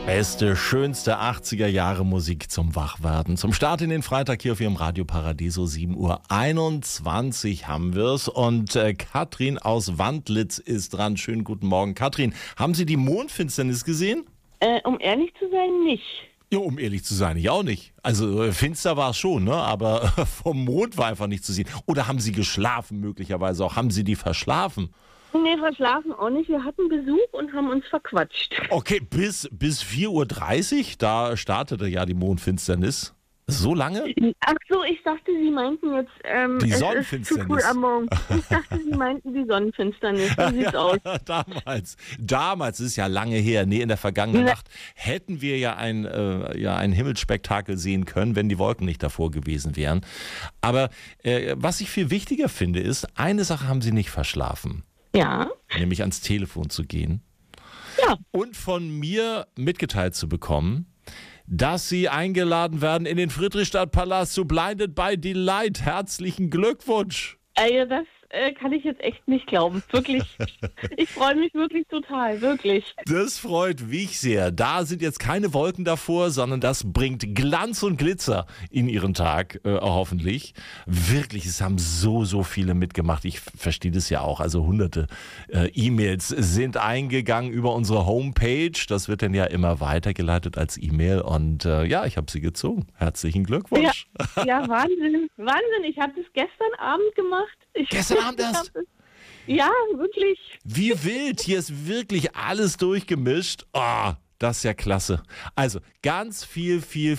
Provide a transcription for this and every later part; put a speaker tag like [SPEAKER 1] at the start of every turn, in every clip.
[SPEAKER 1] Beste, schönste 80er Jahre Musik zum Wachwerden. Zum Start in den Freitag hier auf Ihrem Radio Paradiso, 7:21 Uhr haben wir's. Und Katrin aus Wandlitz ist dran. Schönen guten Morgen. Katrin, haben Sie die Mondfinsternis gesehen?
[SPEAKER 2] Um ehrlich zu sein, nicht.
[SPEAKER 1] Ja, um ehrlich zu sein, ich auch nicht. Also finster war es schon, ne? Aber vom Mond war einfach nicht zu sehen. Oder haben Sie geschlafen möglicherweise auch? Haben Sie die verschlafen?
[SPEAKER 2] Nee, verschlafen auch nicht. Wir hatten Besuch und haben uns verquatscht.
[SPEAKER 1] Okay, bis 4:30 Uhr, da startete ja die Mondfinsternis. So lange?
[SPEAKER 2] Ach so, ich dachte, Sie meinten jetzt,
[SPEAKER 1] Die
[SPEAKER 2] es
[SPEAKER 1] Sonnenfinsternis.
[SPEAKER 2] ist zu früh am Morgen. Ich dachte, Sie meinten die Sonnenfinsternis. Wie sieht's aus?
[SPEAKER 1] Damals ist ja lange her. Nee, in der vergangenen Nacht hätten wir ja ein Himmelsspektakel sehen können, wenn die Wolken nicht davor gewesen wären. Aber was ich viel wichtiger finde, ist, eine Sache haben Sie nicht verschlafen.
[SPEAKER 2] Ja.
[SPEAKER 1] Nämlich ans Telefon zu gehen.
[SPEAKER 2] Ja.
[SPEAKER 1] Und von mir mitgeteilt zu bekommen, dass Sie eingeladen werden in den Friedrichstadtpalast zu Blinded by Delight. Herzlichen Glückwunsch.
[SPEAKER 2] Also das kann ich jetzt echt nicht glauben. Wirklich. Ich freue mich wirklich total. Wirklich.
[SPEAKER 1] Das freut mich sehr. Da sind jetzt keine Wolken davor, sondern das bringt Glanz und Glitzer in Ihren Tag, hoffentlich. Wirklich, es haben so viele mitgemacht. Ich verstehe das ja auch. Also hunderte E-Mails sind eingegangen über unsere Homepage. Das wird dann ja immer weitergeleitet als E-Mail. Und ich habe sie gezogen. Herzlichen Glückwunsch.
[SPEAKER 2] Ja, Wahnsinn. Wahnsinn. Ich habe das gestern Abend gemacht.
[SPEAKER 1] Gestern Abend erst?
[SPEAKER 2] Ja, wirklich.
[SPEAKER 1] Wie wild. Hier ist wirklich alles durchgemischt. Oh, das ist ja klasse. Also ganz viel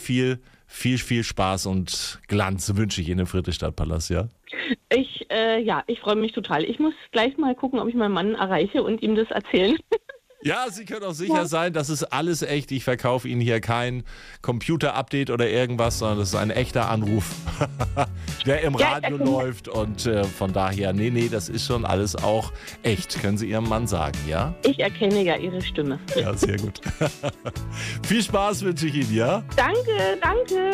[SPEAKER 1] Spaß und Glanz wünsche ich Ihnen im Friedrichstadtpalast, ja?
[SPEAKER 2] Ich freue mich total. Ich muss gleich mal gucken, ob ich meinen Mann erreiche und ihm das erzählen.
[SPEAKER 1] Ja, Sie können auch sicher sein, das ist alles echt. Ich verkaufe Ihnen hier kein Computer-Update oder irgendwas, sondern das ist ein echter Anruf, der im Radio läuft. Und von daher, nee, das ist schon alles auch echt, können Sie Ihrem Mann sagen, ja?
[SPEAKER 2] Ich erkenne ja Ihre Stimme.
[SPEAKER 1] Ja, sehr gut. Viel Spaß wünsche ich Ihnen, ja?
[SPEAKER 2] Danke.